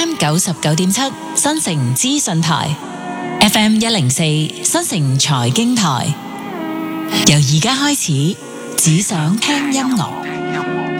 FM 99.7新城資訊台，FM 104新城財經台。由而家開始，只想聽音樂。